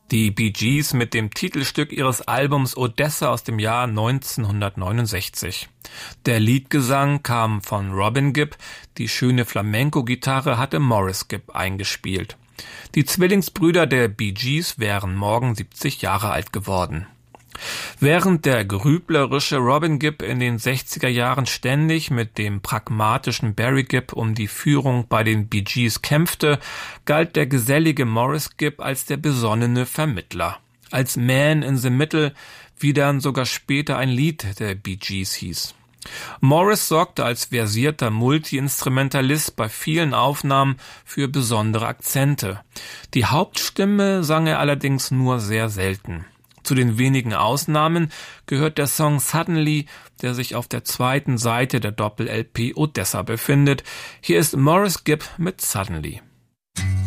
Die Bee Gees mit dem Titelstück ihres Albums Odessa aus dem Jahr 1969. Der Leadgesang kam von Robin Gibb, die schöne Flamenco-Gitarre hatte Maurice Gibb eingespielt. Die Zwillingsbrüder der Bee Gees wären morgen 70 Jahre alt geworden. Während der grüblerische Robin Gibb in den 60er Jahren ständig mit dem pragmatischen Barry Gibb um die Führung bei den Bee Gees kämpfte, galt der gesellige Maurice Gibb als der besonnene Vermittler. Als Man in the Middle, wie dann sogar später ein Lied der Bee Gees hieß. Maurice sorgte als versierter Multi-Instrumentalist bei vielen Aufnahmen für besondere Akzente. Die Hauptstimme sang er allerdings nur sehr selten. Zu den wenigen Ausnahmen gehört der Song Suddenly, der sich auf der zweiten Seite der Doppel-LP Odessa befindet. Hier ist Maurice Gibb mit Suddenly.